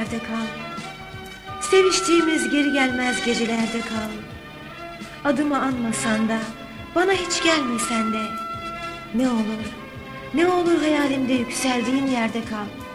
yerlerde kal. Seviştiğimiz geri gelmez gecelerde kal. Adımı anmasan da, bana hiç gelmesen de, ne olur, ne olur hayalimde yükseldiğin yerde kal.